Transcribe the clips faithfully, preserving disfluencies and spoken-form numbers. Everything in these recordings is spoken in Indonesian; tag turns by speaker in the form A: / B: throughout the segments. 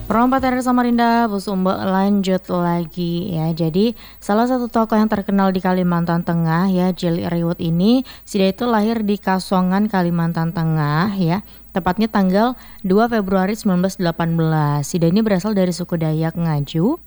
A: Perompak Teror Samarinda, Bu Sumba lanjut lagi ya. Jadi salah satu tokoh yang terkenal di Kalimantan Tengah ya, Jili Riwut ini, si dia itu lahir di Kasongan, Kalimantan Tengah ya. Tepatnya tanggal dua Februari seribu sembilan ratus delapan belas. Si dia ini berasal dari suku Dayak Ngaju.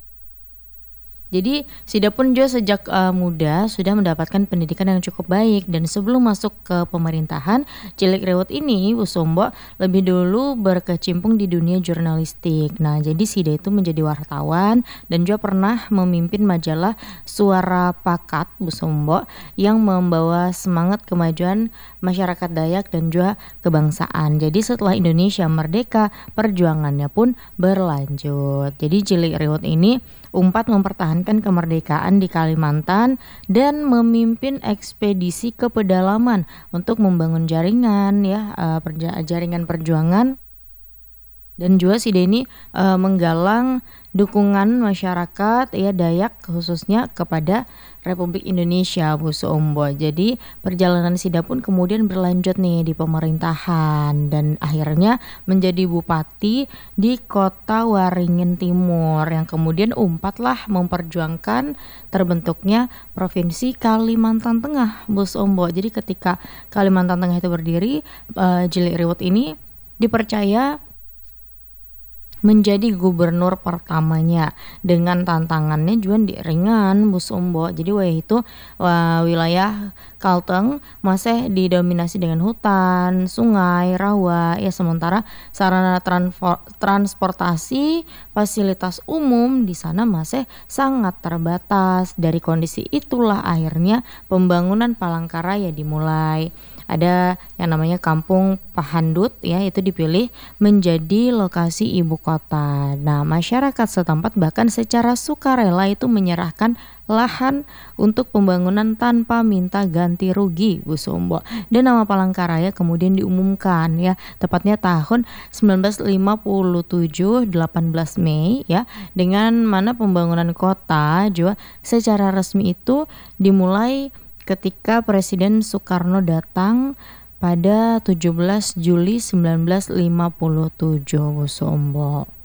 A: Jadi Sida pun juga sejak uh, muda sudah mendapatkan pendidikan yang cukup baik, dan sebelum masuk ke pemerintahan, Cilik Riwut ini Bu Sombo lebih dulu berkecimpung di dunia jurnalistik. Nah, jadi Sida itu menjadi wartawan dan juga pernah memimpin majalah Suara Pakat Bu Sombo yang membawa semangat kemajuan masyarakat Dayak dan juga kebangsaan. Jadi setelah Indonesia merdeka, perjuangannya pun berlanjut. Jadi Cilik Riwut ini Umpat mempertahankan kemerdekaan di Kalimantan dan memimpin ekspedisi ke pedalaman untuk membangun jaringan ya uh, perja- jaringan perjuangan, dan juga si Denny uh, menggalang dukungan masyarakat ya Dayak khususnya kepada Republik Indonesia Bu Sombo. Jadi perjalanan Sida pun kemudian berlanjut nih di pemerintahan dan akhirnya menjadi bupati di kota Waringin Timur, yang kemudian umpatlah memperjuangkan terbentuknya Provinsi Kalimantan Tengah Bu Sombo. Jadi ketika Kalimantan Tengah itu berdiri, uh, Jili Riwut ini dipercaya menjadi gubernur pertamanya, dengan tantangannya juga di ringan Bu Sombo. Jadi waktu itu wah, wilayah Kalteng masih didominasi dengan hutan, sungai, rawa ya, sementara sarana transfor- transportasi fasilitas umum di sana masih sangat terbatas. Dari kondisi itulah akhirnya pembangunan Palangkaraya dimulai. Ada yang namanya Kampung Pahandut ya, itu dipilih menjadi lokasi ibu kota. Nah, masyarakat setempat bahkan secara sukarela itu menyerahkan lahan untuk pembangunan tanpa minta ganti rugi Bu Sombo. Dan nama Palangkaraya kemudian diumumkan ya, tepatnya tahun sembilan belas lima puluh tujuh delapan belas Mei ya, dengan mana pembangunan kota juga secara resmi itu dimulai ketika Presiden Soekarno datang pada tujuh belas Juli seribu sembilan ratus lima puluh tujuh Bu Sombo.